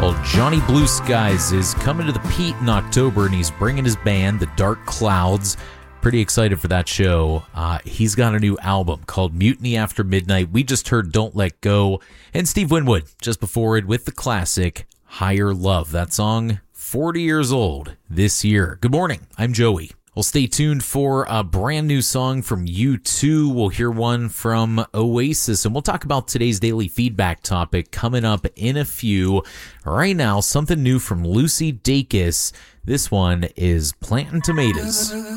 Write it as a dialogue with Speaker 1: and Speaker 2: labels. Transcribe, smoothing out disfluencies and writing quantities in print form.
Speaker 1: called Johnny Blue Skies is coming to the Pete in October, and he's bringing his band, The Dark Clouds. Pretty excited for that show. He's got a new album called Mutiny After Midnight. We just heard Don't Let Go, and Steve Winwood just before it with the classic Higher Love. That song, 40 years old this year. Good morning, I'm Joey. Well, stay tuned for a brand new song from U2. We'll hear one from Oasis, and we'll talk about today's daily feedback topic coming up in a few. Right now, something new from Lucy Dacus. This one is Plantin' Tomatoes.